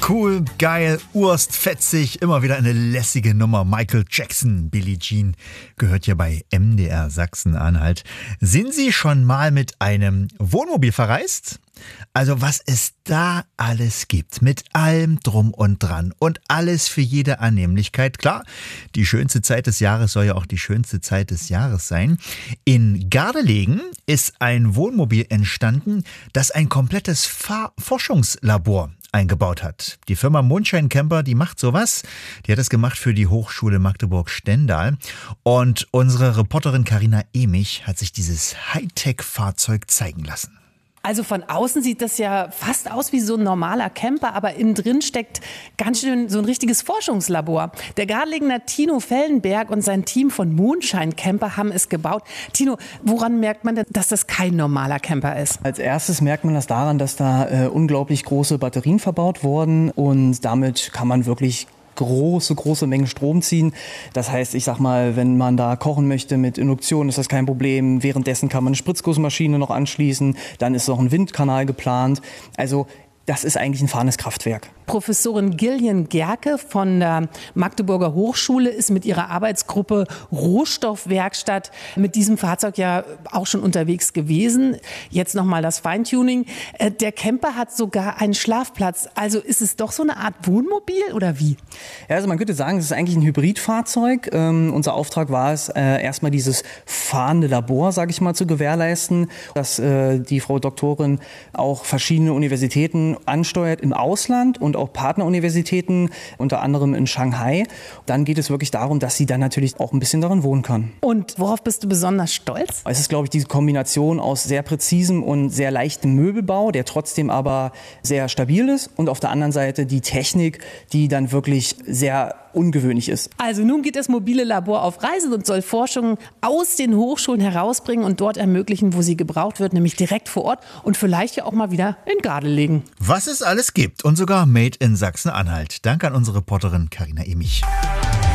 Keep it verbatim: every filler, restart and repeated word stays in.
Cool, geil, urstfetzig, immer wieder eine lässige Nummer. Michael Jackson, Billie Jean, gehört hier bei M D R Sachsen-Anhalt. Sind Sie schon mal mit einem Wohnmobil verreist? Also was es da alles gibt, mit allem drum und dran und alles für jede Annehmlichkeit. Klar, die schönste Zeit des Jahres soll ja auch die schönste Zeit des Jahres sein. In Gardelegen ist ein Wohnmobil entstanden, das ein komplettes Fahr- Forschungslabor eingebaut hat. Die Firma Mondschein Camper, die macht sowas. Die hat es gemacht für die Hochschule Magdeburg-Stendal. Und unsere Reporterin Carina Emich hat sich dieses Hightech-Fahrzeug zeigen lassen. Also von außen sieht das ja fast aus wie so ein normaler Camper, aber innen drin steckt ganz schön so ein richtiges Forschungslabor. Der Gardelegner Tino Fellenberg und sein Team von Mondschein Camper haben es gebaut. Tino, woran merkt man denn, dass das kein normaler Camper ist? Als erstes merkt man das daran, dass da äh, unglaublich große Batterien verbaut wurden und damit kann man wirklich große, große Mengen Strom ziehen. Das heißt, ich sag mal, wenn man da kochen möchte mit Induktion, ist das kein Problem. Währenddessen kann man eine Spritzgussmaschine noch anschließen. Dann ist noch ein Windkanal geplant. Also das ist eigentlich ein fahrendes Kraftwerk. Professorin Gillian Gerke von der Magdeburger Hochschule ist mit ihrer Arbeitsgruppe Rohstoffwerkstatt mit diesem Fahrzeug ja auch schon unterwegs gewesen. Jetzt nochmal das Feintuning. Der Camper hat sogar einen Schlafplatz. Also ist es doch so eine Art Wohnmobil oder wie? Ja, also man könnte sagen, es ist eigentlich ein Hybridfahrzeug. Ähm, unser Auftrag war es, äh, erstmal dieses fahrende Labor, sage ich mal, zu gewährleisten, dass äh, die Frau Doktorin auch verschiedene Universitäten ansteuert im Ausland und auch Partneruniversitäten, unter anderem in Shanghai. Dann geht es wirklich darum, dass sie dann natürlich auch ein bisschen darin wohnen kann. Und worauf bist du besonders stolz? Es ist, glaube ich, diese Kombination aus sehr präzisem und sehr leichtem Möbelbau, der trotzdem aber sehr stabil ist. Und auf der anderen Seite die Technik, die dann wirklich sehr ungewöhnlich ist. Also nun geht das mobile Labor auf Reise und soll Forschung aus den Hochschulen herausbringen und dort ermöglichen, wo sie gebraucht wird, nämlich direkt vor Ort und vielleicht ja auch mal wieder in Gardelegen. Was es alles gibt und sogar Made in Sachsen-Anhalt. Danke an unsere Reporterin Carina Emich.